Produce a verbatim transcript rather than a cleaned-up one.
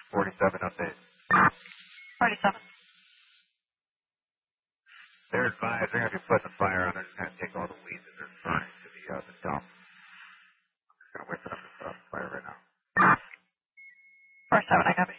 forty-seven update. forty-seven. They're advised they're going to be putting a fire on. They're just going to take all the weeds that they're burning to the, uh, the dump. I'm just going to wait for them to start the fire right now. forty-seven, I copy.